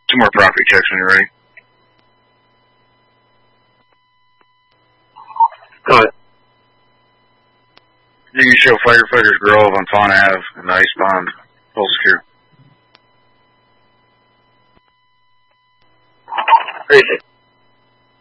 Two more property checks when you're ready. Cut. You can show Firefighters Grove on Fawn Ave and the Ice Pond. Full secure. Appreciate it.